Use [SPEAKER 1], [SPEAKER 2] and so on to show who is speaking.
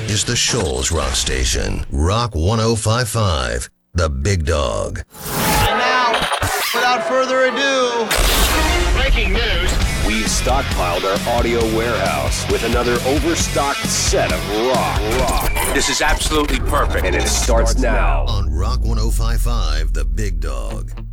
[SPEAKER 1] is the Shoals Rock Station. Rock 1055, the big dog.
[SPEAKER 2] And now, without further ado, breaking news.
[SPEAKER 3] We've stockpiled our audio warehouse with another overstocked set of rock.
[SPEAKER 4] This is absolutely perfect.
[SPEAKER 3] And it starts now.
[SPEAKER 1] On Rock 1055, the big dog.